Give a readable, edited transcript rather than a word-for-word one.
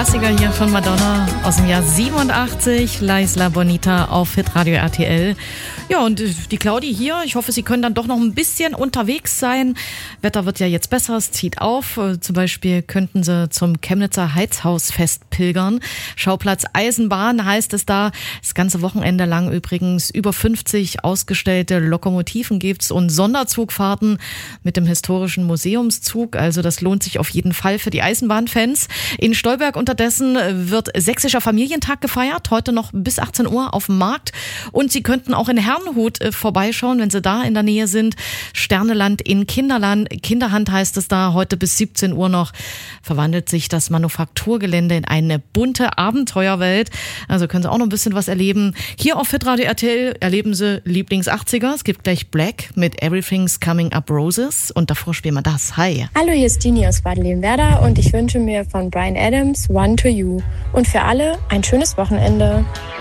Klassiker hier von Madonna aus dem Jahr 87, La Isla Bonita auf Hitradio RTL. Ja, und die Claudi hier, ich hoffe, Sie können dann doch noch ein bisschen unterwegs sein. Wetter wird ja jetzt besser, es zieht auf. Zum Beispiel könnten Sie zum Chemnitzer Heizhausfest pilgern. Schauplatz Eisenbahn heißt es da. Das ganze Wochenende lang übrigens über 50 ausgestellte Lokomotiven gibt's und Sonderzugfahrten mit dem historischen Museumszug. Also das lohnt sich auf jeden Fall für die Eisenbahnfans. In Stolberg unterdessen wird Sächsischer Familientag gefeiert, heute noch bis 18 Uhr auf dem Markt. Und Sie könnten auch in Herrnhut vorbeischauen, wenn Sie da in der Nähe sind. Sterneland in Kinderhand heißt es da, heute bis 17 Uhr noch. Verwandelt sich das Manufakturgelände in eine bunte Abenteuerwelt. Also können Sie auch noch ein bisschen was erleben. Hier auf Hitradio RTL erleben Sie Lieblings-80er. Es gibt gleich Black mit Everything's Coming Up Roses. Und davor spielen wir das. Hi. Hallo, hier ist Dini aus Bad Lebenwerder und ich wünsche mir von Bryan Adams One to You. Und für alle ein schönes Wochenende.